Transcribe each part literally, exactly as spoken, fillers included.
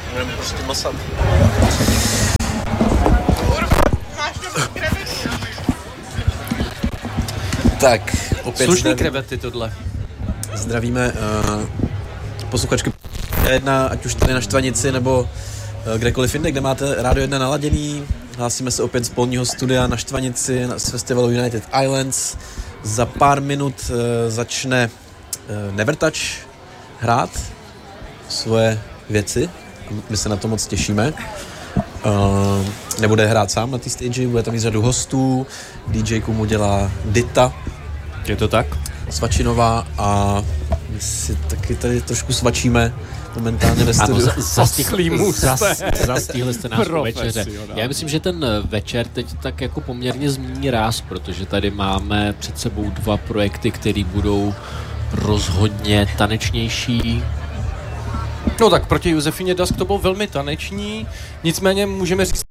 Budeme prostě masat. Tak, opět slušný zdraví... krevety tohle. Zdravíme uh, posluchačky jedna, ať už tady na Štvanici nebo uh, kdekoliv jinde, kde máte Rádio jedna naladěný. Hlásíme se opět z polního studia na Štvanici z festivalu United Islands. Za pár minut uh, začne uh, Nevertouch hrát svoje věci. My se na to moc těšíme. Uh, nebude hrát sám na té stage, bude tam mít řadu hostů. DJku mu dělá Dita. Je to tak? Svačinová a my si taky tady trošku svačíme momentálně ve studiu. Ano, zastihlí zas, zastihli jste nás po večeře. Já myslím, že ten večer teď tak jako poměrně změní ráz, protože tady máme před sebou dva projekty, které budou rozhodně tanečnější. No tak proti Josefině Dusk to bylo velmi taneční, nicméně můžeme říct,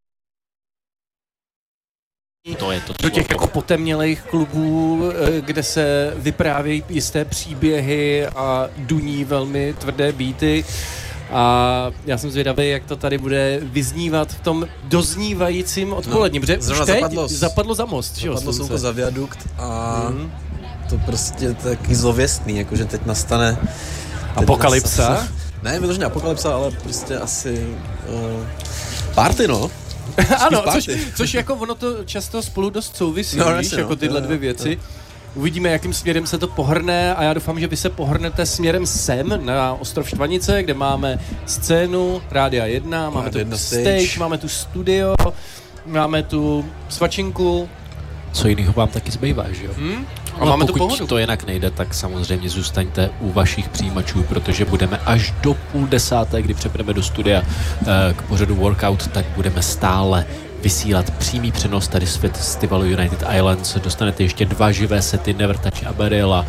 To je to do těch jako potemnělých klubů, kde se vyprávějí jisté příběhy a duní velmi tvrdé beaty. A já jsem zvědavý, jak to tady bude vyznívat v tom doznívajícím odpolední, no, protože už teď zapadlo, zapadlo za most. Zapadlo slunko za viadukt a mm. to prostě taky zlověstný, jakože teď nastane... Teď apokalypsa? Nastane, ne, vyloženě apokalypsa, ale prostě asi uh, party, no. Ano, což, což jako ono to často spolu dost souvisí, no, víš, jako tyhle dvě věci. Uvidíme, jakým směrem se to pohrne a já doufám, že vy se pohrnete směrem sem na Ostrov Štvanice, kde máme scénu Rádia jedna, máme tu stage, stage, máme tu studio, máme tu svačinku. Co jiného vám taky zbývá, že jo? Hmm? A máme tu pokud to jinak nejde, tak samozřejmě zůstaňte u vašich přijímačů, protože budeme až do půl desáté, kdy přepneme do studia k pořadu Workout, tak budeme stále vysílat přímý přenos tady z festivalu United Islands. Dostanete ještě dva živé sety Nevertouch a Beryl,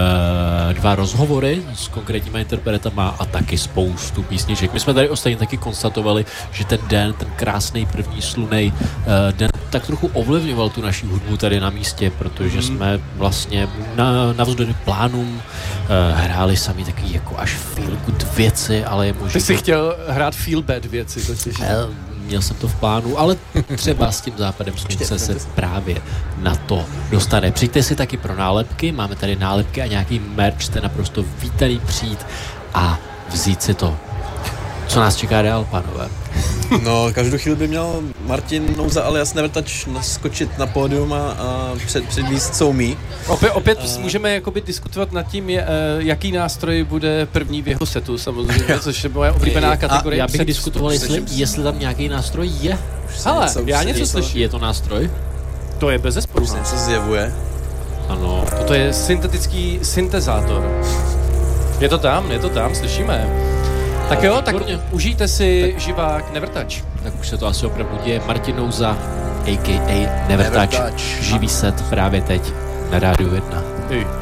dva rozhovory s konkrétníma interpretama a taky spoustu písniček. My jsme tady ostatně taky konstatovali, že ten den, ten krásný první slunej den tak trochu ovlivňoval tu naši hudbu tady na místě, protože hmm. jsme vlastně na, navzdory plánům hráli sami taky jako až feel good věci, ale je možná... Ty jsi chtěl hrát feel bad věci, to jsi... Měl jsem to v plánu, ale třeba s tím západem slunce se právě na to dostane. Přijďte si taky pro nálepky, máme tady nálepky a nějaký merch, jste naprosto vítaný přijít a vzít si to. Co nás čeká dál, pánové? No, každou chvíli by měl Martin Nouza alias Nevertouch naskočit na pódium a, a před, předvíst So Me. Opět, opět a... můžeme jakoby diskutovat nad tím, je, jaký nástroj bude první v jeho setu, samozřejmě, což je moje oblíbená kategorie. Já bych před... diskutoval, jestli, jestli tam nějaký nástroj je. Hele, já něco slyším. Je to nástroj? To je bezesporu. Už se něco zjevuje. Ano. Toto je syntetický syntezátor. Je to tam, je to tam, slyšíme. Tak jo, tak užijte si tak. živák Nevertouch. Tak už se to asi opravdu děje. Martin Nouza, a k a. Nevertouch. Živý set právě teď na Rádiu jedna. Ty.